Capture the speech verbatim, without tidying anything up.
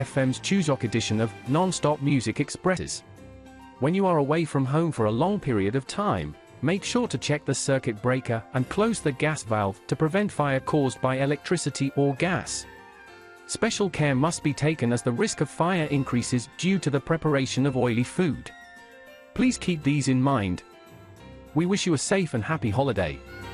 F M's Chuseok edition of Non-Stop Music Expresses. When you are away from home for a long period of time, make sure to check the circuit breaker and close the gas valve to prevent fire caused by electricity or gas. Special care must be taken as the risk of fire increases due to the preparation of oily food. Please keep these in mind. We wish you a safe and happy holiday.